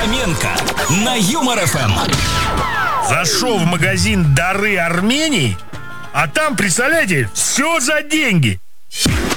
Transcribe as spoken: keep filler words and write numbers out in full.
Фоменко на Юмор ФМ. Зашел в магазин «Дары Армении», а там, представляете, все за деньги.